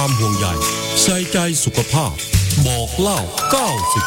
ความห่วงใยใส่ใจสุขภาพบอกเล่า90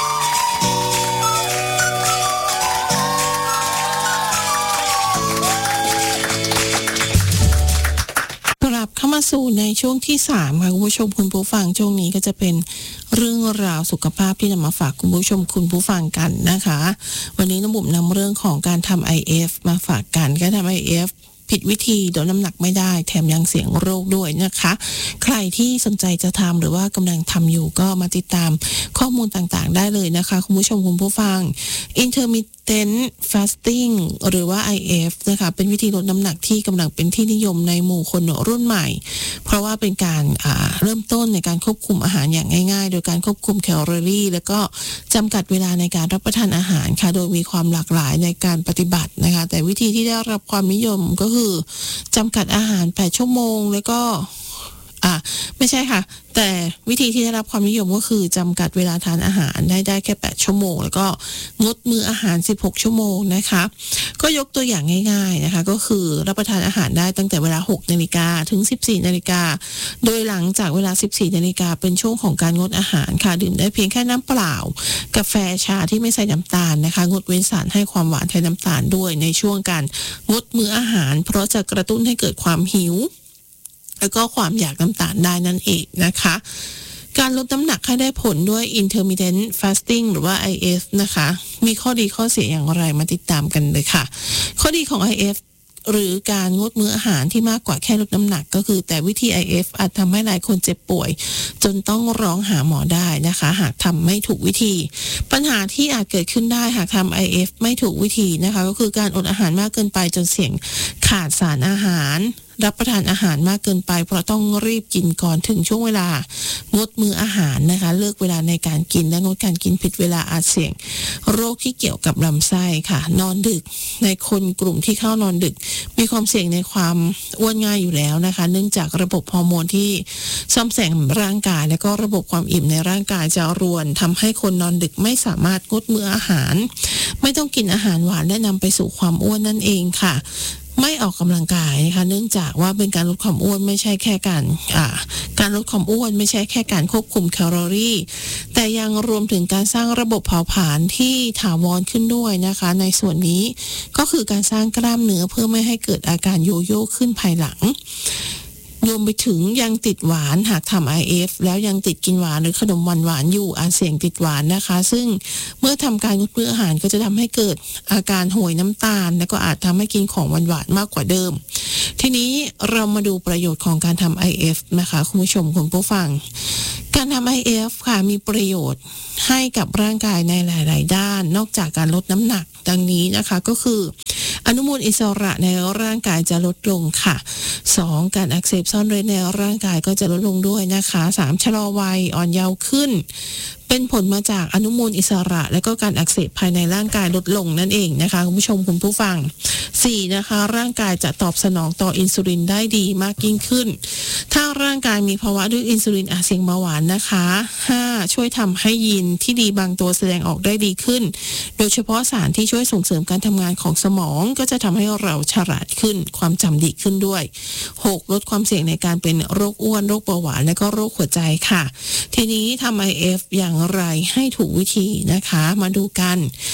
กลับเข้ามาสู่ในช่วงที่3ค่ะคุณผู้ชมคุณผู้ฟังช่วงนี้ก็จะเป็นเรื่องราวสุขภาพที่นำมาฝากคุณผู้ชมคุณผู้ฟังกันนะคะวันนี้น้ำบุ๋มนำเรื่องของการทำ IF มาฝากกันการทำ IFผิดวิธีลดน้ำหนักไม่ได้แถมยังเสี่ยงโรคด้วยนะคะใครที่สนใจจะทำหรือว่ากำลังทำอยู่ก็มาติดตามข้อมูลต่างๆได้เลยนะคะคุณผู้ชมคุณผู้ฟัง Intermittent Fasting หรือว่า IF นะคะเป็นวิธีลดน้ำหนักที่กำลังเป็นที่นิยมในหมู่คนรุ่นใหม่เพราะว่าเป็นการเริ่มต้นในการควบคุมอาหารอย่างง่ายๆโดยการควบคุมแคลอรี่แล้วก็จำกัดเวลาในการรับประทานอาหารค่ะโดยมีความหลากหลายในการปฏิบัตินะคะแต่วิธีที่ได้รับความนิยมก็คือจำกัดอาหาร8ชั่วโมงแล้วก็ไม่ใช่ค่ะแต่วิธีที่ได้รับความนิยมก็คือจำกัดเวลาทานอาหารได้แค่8ชั่วโมงแล้วก็งดมื้ออาหาร16ชั่วโมงนะคะก็ยกตัวอย่างง่ายๆนะคะก็คือรับประทานอาหารได้ตั้งแต่เวลา 6:00 นถึง 14:00 นโดยหลังจากเวลา 14:00 นเป็นช่วงของการงดอาหารค่ะดื่มได้เพียงแค่น้ำเปล่ากาแฟชาที่ไม่ใส่น้ำตาลนะคะงดเว้นสารให้ความหวานแทนน้ำตาลด้วยในช่วงการงดมื้ออาหารเพราะจะกระตุ้นให้เกิดความหิวแล้วก็ความอยากน้ำตาลได้นั่นเองนะคะการลดน้ำหนักให้ได้ผลด้วย Intermittent Fasting หรือว่า IF นะคะมีข้อดีข้อเสียอย่างไรมาติดตามกันเลยค่ะข้อดีของ IF หรือการงดมื้ออาหารที่มากกว่าแค่ลดน้ำหนักก็คือแต่วิธี IF อาจทำให้หลายคนเจ็บป่วยจนต้องร้องหาหมอได้นะคะหากทำไม่ถูกวิธีปัญหาที่อาจเกิดขึ้นได้หากทำ IF ไม่ถูกวิธีนะคะก็คือการอดอาหารมากเกินไปจนเสี่ยงขาดสารอาหารรับประทานอาหารมากเกินไปเพราะต้องรีบกินก่อนถึงช่วงเวลางดมื้ออาหารนะคะเลือกเวลาในการกินและงดการกินผิดเวลาอาจเสี่ยงโรคที่เกี่ยวกับลำไส้ค่ะนอนดึกในคนกลุ่มที่เข้านอนดึกมีความเสี่ยงในความอ้วนง่ายอยู่แล้วนะคะเนื่องจากระบบฮอร์โมนที่ซ่อมแซมร่างกายและก็ระบบความอิ่มในร่างกายจะรวนทำให้คนนอนดึกไม่สามารถงดมื้ออาหารไม่ต้องกินอาหารหวานและนำไปสู่ความอ้วนนั่นเองค่ะไม่ออกกำลังกายนะคะเนื่องจากว่าเป็นการลดความอ้วนไม่ใช่แค่การลดความอ้วนไม่ใช่แค่การควบคุมแคลอรี่แต่ยังรวมถึงการสร้างระบบเผาผลาญที่ถาวรขึ้นด้วยนะคะในส่วนนี้ก็คือการสร้างกล้ามเนื้อเพื่อไม่ให้เกิดอาการโยโย่ขึ้นภายหลังรวมไปถึงยังติดหวานหากทำ IF แล้วยังติดกินหวานหรือขนมหวานอยู่อาจเสี่ยงติดหวานนะคะซึ่งเมื่อทำการงดมื้ออาหารก็จะทำให้เกิดอาการโหยน้ำตาลและก็อาจทำให้กินของหวานมากกว่าเดิมทีนี้เรามาดูประโยชน์ของการทำ IF นะคะคุณผู้ชมคุณผู้ฟังการทำ IF ค่ะมีประโยชน์ให้กับร่างกายในหลายๆด้านนอกจากการลดน้ำหนักดังนี้นะคะก็คืออนุมูลอิสระในร่างกายจะลดลงค่ะ2การอักเสบซ่อนเร้นในร่างกายก็จะลดลงด้วยนะคะ3ชะลอวัยอ่อนเยาว์ขึ้นเป็นผลมาจากอนุมูลอิสระและก็การอักเสบภายในร่างกายลดลงนั่นเองนะคะคุณผู้ชมคุณผู้ฟัง4นะคะร่างกายจะตอบสนองต่ออินซูลินได้ดีมากยิ่งขึ้นถ้าร่างกายมีภาวะดื้ออินซูลินอาจเสี่ยงเบาหวานนะคะ5ช่วยทำให้ยีนที่ดีบางตัวแสดงออกได้ดีขึ้นโดยเฉพาะสารที่ช่วยส่งเสริมการทำงานของสมองก็จะทำให้เราฉลาดขึ้นความจำดีขึ้นด้วย6ลดความเสี่ยงในการเป็นโรคอ้วนโรคเบาหวานและก็โรคหัวใจค่ะทีนี้ทำ IF อย่างไรให้ถูกวิธีนะคะมาดูกัน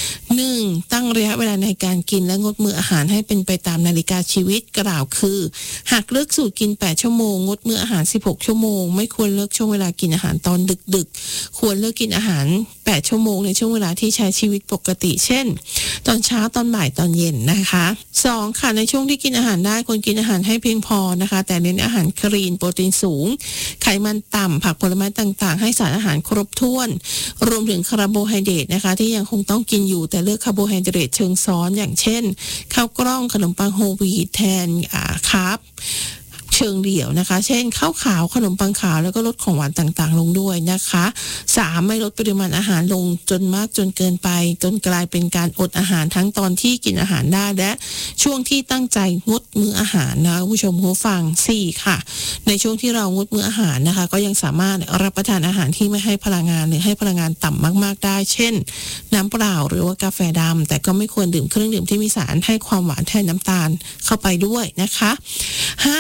1. ตั้งระยะเวลาในการกินและงดมื้ออาหารให้เป็นไปตามนาฬิกาชีวิตกล่าวคือหากเลือกสูตรกิน8ชั่วโมงงดมื้ออาหาร16ชั่วโมงไม่ควรเลือกช่วงเวลากินอาหารตอนดึกๆควรเลือกกินอาหาร8ชั่วโมงในช่วงเวลาที่ใช้ชีวิตปกติเช่นตอนเช้าตอนบ่ายตอนเย็นนะคะ2ค่ะในช่วงที่กินอาหารได้ควรกินอาหารให้เพียงพอนะคะแต่เน้นอาหารคลีนโปรตีนสูงไขมันต่ำผักผลไม้ต่างๆให้สารอาหารครบถ้วนรวมถึงคาร์โบไฮเดรตนะคะที่ยังคงต้องกินอยู่แต่เลือกคาร์โบไฮเดรตเชิงซ้อนอย่างเช่นข้าวกล้องขนมปังโฮลวีตแทนคาร์บ เชิงเดี่ยวนะคะเช่นข้าวขาวขนมปังขาวแล้วก็ลดของหวานต่างๆลงด้วยนะคะ3ไม่ลดปริมาณอาหารลงจนมากจนเกินไปจนกลายเป็นการอดอาหารทั้งตอนที่กินอาหารได้และช่วงที่ตั้งใจงดมื้ออาหารนะผู้ชมผู้ฟัง4ค่ะในช่วงที่เรางดมื้ออาหารนะคะก็ยังสามารถรับประทานอาหารที่ไม่ให้พลังงานหรือให้พลังงานต่ำมากๆได้เช่นน้ำเปล่าหรือว่ากาแฟดำแต่ก็ไม่ควรดื่มเครื่องดื่มที่มีสารให้ความหวานแทนน้ำตาลเข้าไปด้วยนะคะ5ค่ะออก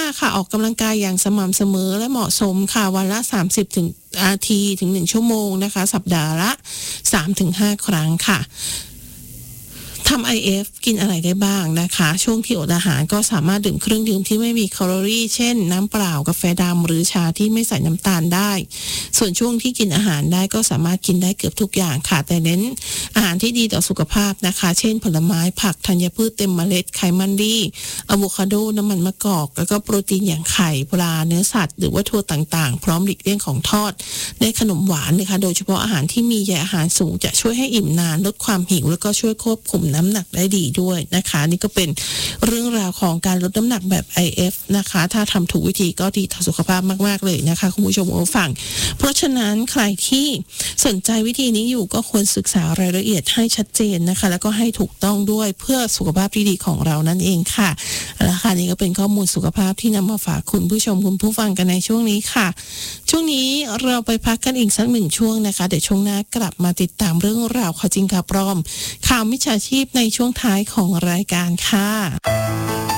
กำลังกายอย่างสม่ำเสมอและเหมาะสมค่ะวันละ30นาทีถึง1ชั่วโมงนะคะสัปดาห์ละ 3-5 ครั้งค่ะทำ IF กินอะไรได้บ้างนะคะช่วงที่อดอาหารก็สามารถดื่มเครื่องดื่มที่ไม่มีแคลอรี่เช่นน้ำเปล่ากาแฟดำหรือชาที่ไม่ใส่น้ำตาลได้ส่วนช่วงที่กินอาหารได้ก็สามารถกินได้เกือบทุกอย่างค่ะแต่เน้นอาหารที่ดีต่อสุขภาพนะคะเช่นผลไม้ผักธัญพืชเต็มเมล็ดไขมันดีอะโวคาโดน้ำมันมะกอกแล้วก็โปรตีนอย่างไข่ปลาเนื้อสัตว์หรือว่าถั่วต่างๆพร้อมหลีกเลี่ยงของทอดในขนมหวานนะคะโดยเฉพาะอาหารที่มีใยอาหารสูงจะช่วยให้อิ่มนานลดความหิวแล้วก็ช่วยควบคุมน้ำหนักได้ดีด้วยนะคะนี่ก็เป็นเรื่องราวของการลดน้ำหนักแบบ IF นะคะถ้าทำถูกวิธีก็ดีต่อสุขภาพมากๆเลยนะคะคุณผู้ชมผู้ฟังเพราะฉะนั้นใครที่สนใจวิธีนี้อยู่ก็ควรศึกษารายละเอียดให้ชัดเจนนะคะแล้วก็ให้ถูกต้องด้วยเพื่อสุขภาพที่ดีของเรานั่นเองค่ะและค่ะนี่ก็เป็นข้อมูลสุขภาพที่นำมาฝากคุณผู้ชมคุณผู้ฟังกันในช่วงนี้ค่ะช่วงนี้เราไปพักกันอีกสัก1ช่วงนะคะเดี๋ยวช่วงหน้ากลับมาติดตามเรื่องราวข่าวจริงข่าวปลอมข่าวมิจฉาชีพในช่วงท้ายของรายการค่ะ